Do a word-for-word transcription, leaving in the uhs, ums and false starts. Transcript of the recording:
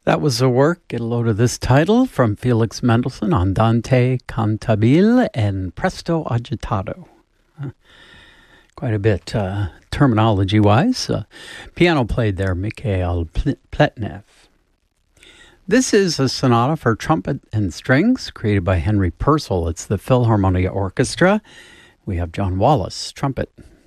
That was a work, get a load of this title, from Felix Mendelssohn, Andante cantabile and Presto agitato. Uh, quite a bit uh, terminology-wise. Uh, piano played there, Mikhail Pletnev. This is a sonata for trumpet and strings created by Henry Purcell. It's the Philharmonia Orchestra. We have John Wallace, trumpet,